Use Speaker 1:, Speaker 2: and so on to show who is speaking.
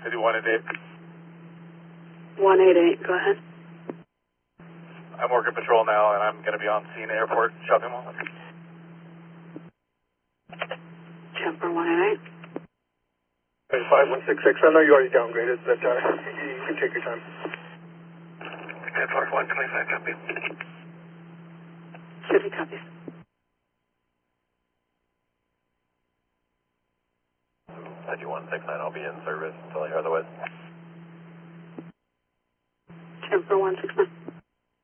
Speaker 1: I do 188.
Speaker 2: 188, go ahead.
Speaker 1: I'm working patrol now, and I'm going to be on scene airport shopping mall.
Speaker 2: Jumper 188.
Speaker 3: 5166, I know you already downgraded, but you can take your time.
Speaker 1: Airport 125, copy.
Speaker 2: City copies.
Speaker 1: Edge 169, I'll be in service until I hear otherwise.
Speaker 2: Jumper 169.